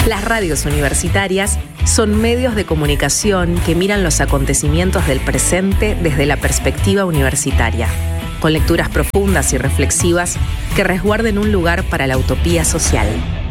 Las radios universitarias son medios de comunicación que miran los acontecimientos del presente desde la perspectiva universitaria, con lecturas profundas y reflexivas que resguarden un lugar para la utopía social.